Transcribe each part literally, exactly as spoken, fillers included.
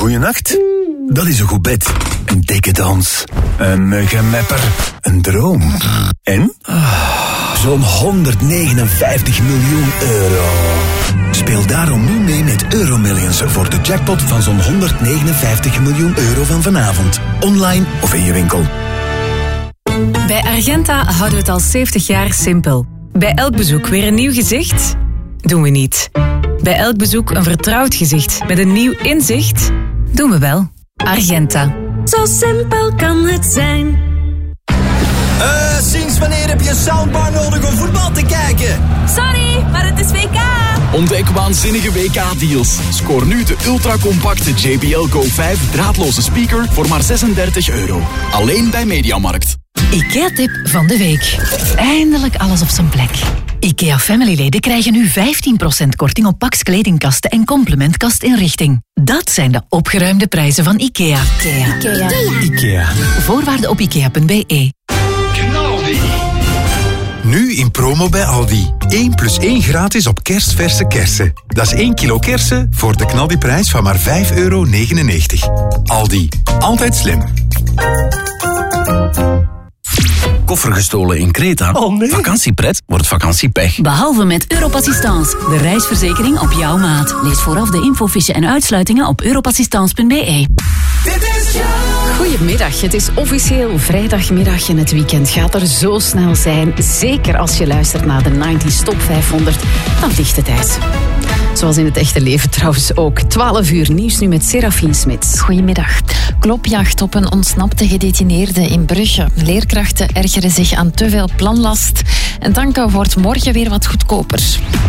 goeienacht? Dat is een goed bed. Een dekendans. Een muggenmepper. Een droom. En? Zo'n honderdnegenenvijftig miljoen euro. Speel daarom nu mee met Euromillions voor de jackpot van zo'n honderdnegenenvijftig miljoen euro van vanavond. Online of in je winkel. Bij Argenta houden we het al zeventig jaar simpel. Bij elk bezoek weer een nieuw gezicht? Doen we niet. Bij elk bezoek een vertrouwd gezicht met een nieuw inzicht? Doen we wel. Argenta. Zo simpel kan het zijn. Uh, sinds wanneer heb je een soundbar nodig om voetbal te kijken? Sorry, maar het is W K. Ontdek waanzinnige W K-deals. Scoor nu de ultracompacte J B L Go vijf draadloze speaker voor maar zesendertig euro. Alleen bij Mediamarkt. IKEA-tip van de week. Eindelijk alles op zijn plek. IKEA Family-leden krijgen nu vijftien procent korting op Pax kledingkasten en complementkastinrichting. Dat zijn de opgeruimde prijzen van IKEA. IKEA. IKEA. IKEA. Voorwaarden op ikea punt b e. Nu in promo bij Aldi. één plus één gratis op kerstverse kersen. Dat is één kilo kersen voor de knaldiprijs van maar vijf euro negenennegentig. Aldi. Altijd slim. Koffer gestolen in Kreta? Oh nee. Vakantiepret wordt vakantiepech. Behalve met Europassistance, de reisverzekering op jouw maat. Lees vooraf de infofiche en uitsluitingen op europassistance punt b e. Goedemiddag, het is officieel vrijdagmiddag en het weekend gaat er zo snel zijn. Zeker als je luistert naar de negentig Top vijfhonderd, dan vliegt het ijs. Zoals in het echte leven trouwens ook. twaalf uur nieuws nu met Serafine Smits. Goedemiddag. Klopjacht op een ontsnapte gedetineerde in Brugge. Leerkrachten ergeren zich aan te veel planlast. En tanken wordt morgen weer wat goedkoper.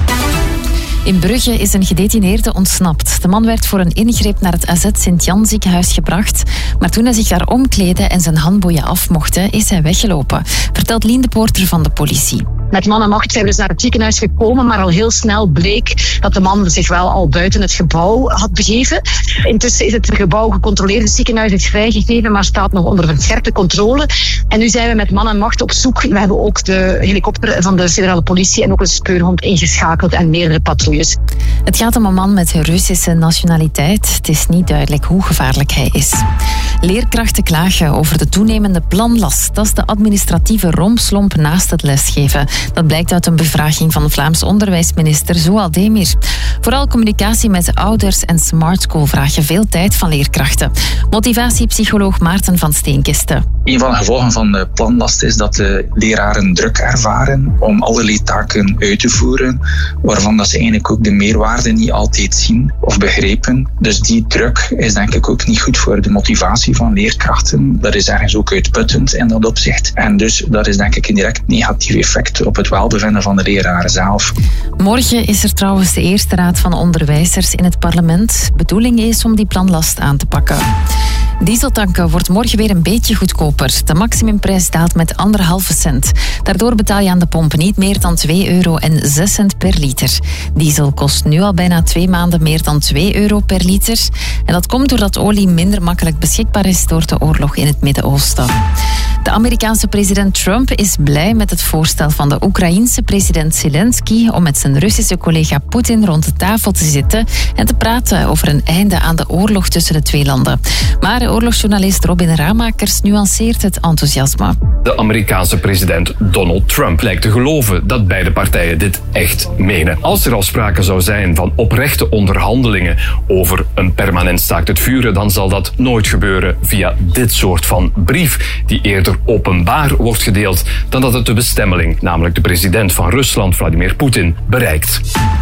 In Brugge is een gedetineerde ontsnapt. De man werd voor een ingreep naar het A Z Sint-Jan ziekenhuis gebracht. Maar toen hij zich daar omkleedde en zijn handboeien af mocht, is hij weggelopen. Vertelt Lien de Poorter van de politie. Met man en macht zijn we dus naar het ziekenhuis gekomen, maar al heel snel bleek dat de man zich wel al buiten het gebouw had begeven. Intussen is het gebouw gecontroleerd, het ziekenhuis is vrijgegeven, maar staat nog onder verscherpte controle. En nu zijn we met man en macht op zoek. We hebben ook de helikopter van de federale politie en ook een speurhond ingeschakeld en meerdere patrouilles. Het gaat om een man met Russische nationaliteit. Het is niet duidelijk hoe gevaarlijk hij is. Leerkrachten klagen over de toenemende planlast. Dat is de administratieve rompslomp naast het lesgeven. Dat blijkt uit een bevraging van de Vlaams onderwijsminister Zoual Demir. Vooral communicatie met ouders en Smart School vragen veel tijd van leerkrachten. Motivatiepsycholoog Maarten van Steenkisten. Een van de gevolgen van de planlast is dat de leraren druk ervaren om allerlei taken uit te voeren, waarvan dat ze eigenlijk ook de meerwaarde niet altijd zien of begrijpen. Dus die druk is denk ik ook niet goed voor de motivatie van leerkrachten. Dat is ergens ook uitputtend in dat opzicht. En dus dat is denk ik een direct negatief effect op het welbevinden van de leraren zelf. Morgen is er trouwens de eerste raad van onderwijzers in het parlement. Bedoeling is om die planlast aan te pakken. Dieseltanken wordt morgen weer een beetje goedkoper. De maximumprijs daalt met anderhalve cent. Daardoor betaal je aan de pomp niet meer dan twee euro en zes cent per liter. Diesel kost nu al bijna twee maanden meer dan twee euro per liter. En dat komt doordat olie minder makkelijk beschikbaar is door de oorlog in het Midden-Oosten. De Amerikaanse president Trump is blij met het voorstel van de Oekraïense president Zelensky om met zijn Russische collega Poetin rond de tafel te zitten en te praten over een einde aan de oorlog tussen de twee landen. Maar oorlogsjournalist Robin Ramakers nuanceert het enthousiasme. De Amerikaanse president Donald Trump lijkt te geloven dat beide partijen dit echt menen. Als er al sprake zou zijn van oprechte onderhandelingen over een permanent staakt het vuren, dan zal dat nooit gebeuren via dit soort van brief die eerder openbaar wordt gedeeld dan dat het de bestemmeling, namelijk de president van Rusland, Vladimir Poetin, bereikt.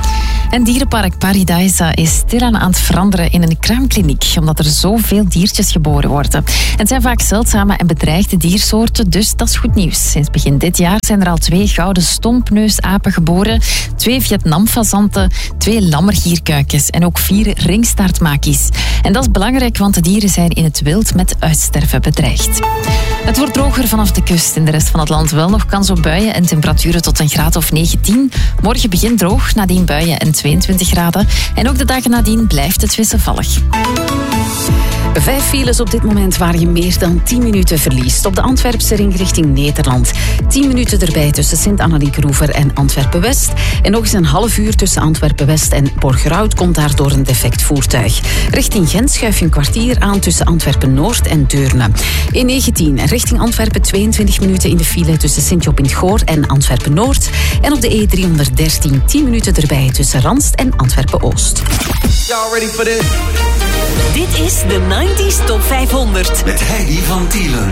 En dierenpark Paradise is stilaan aan het veranderen in een kraamkliniek, omdat er zoveel diertjes geboren worden. Het zijn vaak zeldzame en bedreigde diersoorten, dus dat is goed nieuws. Sinds begin dit jaar zijn er al twee gouden stompneusapen geboren, twee Vietnamfazanten, twee lammergierkuikens en ook vier ringstaartmakies. En dat is belangrijk, want de dieren zijn in het wild met uitsterven bedreigd. Het wordt droger vanaf de kust. In de rest van het land wel nog kans op buien en temperaturen tot een graad of negentien. Morgen begint droog, nadien buien en tweeëntwintig graden. En ook de dagen nadien blijft het wisselvallig. Vijf files op dit moment waar je meer dan tien minuten verliest. Op de Antwerpse ring richting Nederland. tien minuten erbij tussen Sint-Annelie-Roever en Antwerpen-West. En nog eens een half uur tussen Antwerpen-West en Borgerhout komt daardoor een defect voertuig. Richting Gent schuif je een kwartier aan tussen Antwerpen-Noord en Deurne. E negentien richting Antwerpen tweeëntwintig minuten in de file tussen Sint-Job in het Goor en Antwerpen-Noord. En op de E driehonderddertien tien minuten erbij tussen Ranst en Antwerpen-Oost. Y'all ready for this? Dit is de nineties Top vijfhonderd. Met Heidi van Tielen.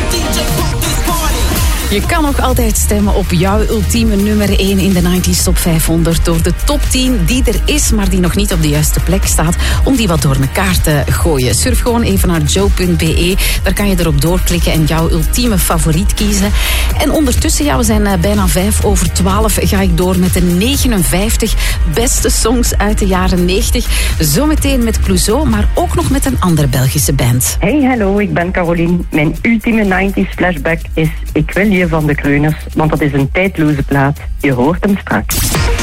Je kan nog altijd stemmen op jouw ultieme nummer één in de nineties Top vijfhonderd door de top tien die er is, maar die nog niet op de juiste plek staat, om die wat door elkaar te gooien. Surf gewoon even naar joe punt b e. Daar kan je erop doorklikken en jouw ultieme favoriet kiezen. En ondertussen, ja, we zijn bijna vijf over twaalf, ga ik door met de negenenvijftig beste songs uit de jaren negentig. Zometeen met Clouseau, maar ook nog met een andere Belgische band. Hey, hallo, ik ben Caroline. Mijn ultieme nineties flashback is Ik wil je van de Kreuners, want dat is een tijdloze plaat. Je hoort hem straks.